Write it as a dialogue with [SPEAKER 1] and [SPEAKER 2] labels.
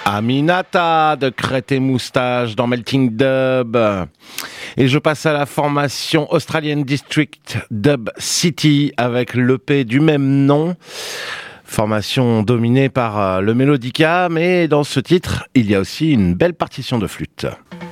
[SPEAKER 1] Aminata de Crête et Moustache dans Melting Dub. Et je passe à la formation Australian District Dub City avec l'EP du même nom. Formation dominée par le mélodica, mais dans ce titre, il y a aussi une belle partition de flûte.